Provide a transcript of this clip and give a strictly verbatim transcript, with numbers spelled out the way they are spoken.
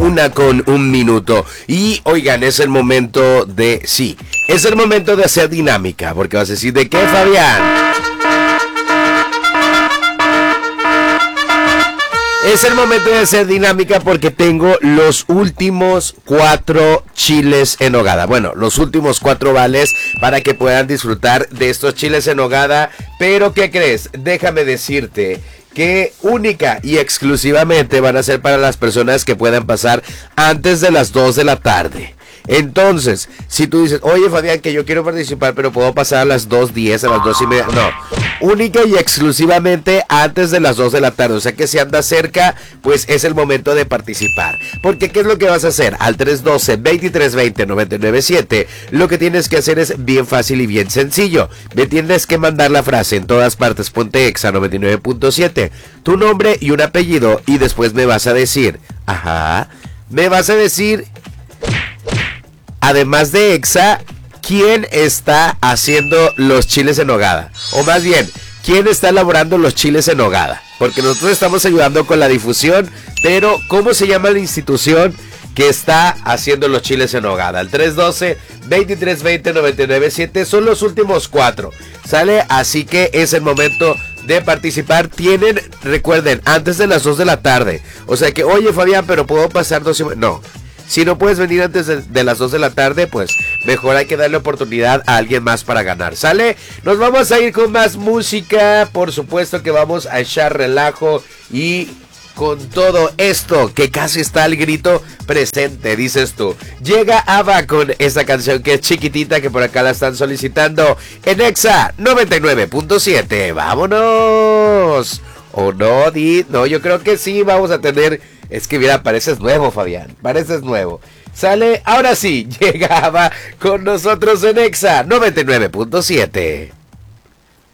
Una con un minuto. Y oigan, es el momento de... Sí, es el momento de hacer dinámica. Porque vas a decir, ¿de qué, Fabián? Es el momento de hacer dinámica porque tengo los últimos cuatro chiles en nogada. Bueno, los últimos cuatro vales para que puedan disfrutar de estos chiles en nogada. Pero, ¿qué crees? Déjame decirte que única y exclusivamente van a ser para las personas que puedan pasar antes de las dos de la tarde. Entonces, si tú dices, oye, Fabián, que yo quiero participar, pero puedo pasar a las dos diez, a las dos y media. No, única y exclusivamente antes de las dos de la tarde. O sea que si andas cerca, pues es el momento de participar. Porque, ¿qué es lo que vas a hacer? Al tres uno dos, dos tres dos cero, nueve nueve siete, lo que tienes que hacer es bien fácil y bien sencillo. Me tienes que mandar la frase en todas partes, ponte Exa noventa y nueve punto siete, tu nombre y un apellido, y después me vas a decir, ajá, me vas a decir... Además de Exa, ¿quién está haciendo los chiles en nogada? O más bien, ¿quién está elaborando los chiles en nogada? Porque nosotros estamos ayudando con la difusión, pero ¿cómo se llama la institución que está haciendo los chiles en nogada? Al tres uno dos, dos tres dos cero, nueve nueve siete son los últimos cuatro. ¿Sale? Así que es el momento de participar. Tienen, recuerden, antes de las dos de la tarde. O sea que, oye, Fabián, pero puedo pasar dos y... No. Si no puedes venir antes de, de las dos de la tarde, pues mejor hay que darle oportunidad a alguien más para ganar. ¿Sale? Nos vamos a ir con más música. Por supuesto que vamos a echar relajo y con todo esto que casi está al grito presente, dices tú. Llega Ava con esta canción que es chiquitita, que por acá la están solicitando en Exa noventa y nueve punto siete. ¡Vámonos! ¿O no, Di? No, yo creo que sí vamos a tener... Es que mira, pareces nuevo, Fabián. Pareces nuevo. Sale, ahora sí, llegaba con nosotros en Exa noventa y nueve punto siete.